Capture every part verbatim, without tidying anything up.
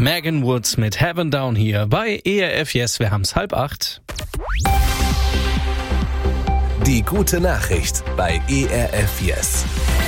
Megan Woods mit Heaven Down hier bei E R F Yes, wir haben's halb acht. Die gute Nachricht bei E R F Yes.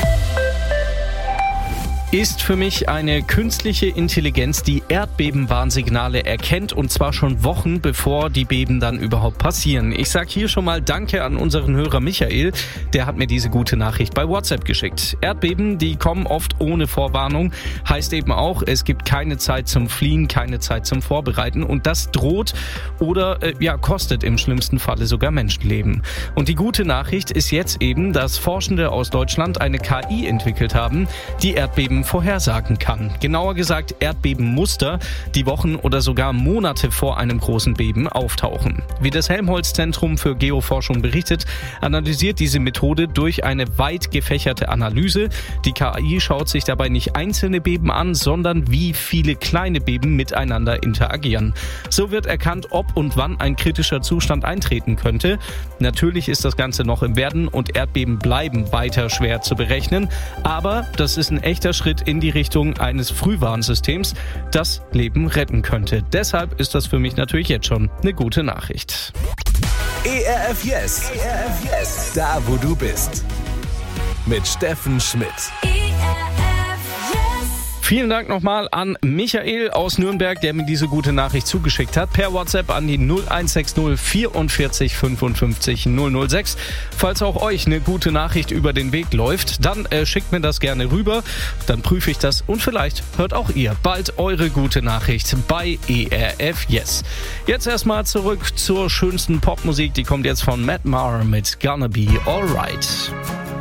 Ist für mich eine künstliche Intelligenz, die Erdbebenwarnsignale erkennt, und zwar schon Wochen bevor die Beben dann überhaupt passieren. Ich sag hier schon mal Danke an unseren Hörer Michael, der hat mir diese gute Nachricht bei WhatsApp geschickt. Erdbeben, die kommen oft ohne Vorwarnung, heißt eben auch, es gibt keine Zeit zum Fliehen, keine Zeit zum Vorbereiten, und das droht oder äh, ja kostet im schlimmsten Falle sogar Menschenleben. Und die gute Nachricht ist jetzt eben, dass Forschende aus Deutschland eine K I entwickelt haben, die Erdbeben vorhersagen kann. Genauer gesagt Erdbebenmuster, die Wochen oder sogar Monate vor einem großen Beben auftauchen. Wie das Helmholtz-Zentrum für Geoforschung berichtet, analysiert diese Methode durch eine weit gefächerte Analyse. Die K I schaut sich dabei nicht einzelne Beben an, sondern wie viele kleine Beben miteinander interagieren. So wird erkannt, ob und wann ein kritischer Zustand eintreten könnte. Natürlich ist das Ganze noch im Werden und Erdbeben bleiben weiter schwer zu berechnen, aber das ist ein echter Schritt in die Richtung eines Frühwarnsystems, das Leben retten könnte. Deshalb ist das für mich natürlich jetzt schon eine gute Nachricht. E R F Yes. E R F Yes. Da, wo du bist. Mit Steffen Schmidt. Vielen Dank nochmal an Michael aus Nürnberg, der mir diese gute Nachricht zugeschickt hat. Per WhatsApp an die null eins sechs null vierundvierzig fünfundfünfzig null null sechs. Falls auch euch eine gute Nachricht über den Weg läuft, dann äh, schickt mir das gerne rüber. Dann prüfe ich das und vielleicht hört auch ihr bald eure gute Nachricht bei E R F Yes. Jetzt erstmal zurück zur schönsten Popmusik. Die kommt jetzt von Matt Maher mit Gonna Be Alright.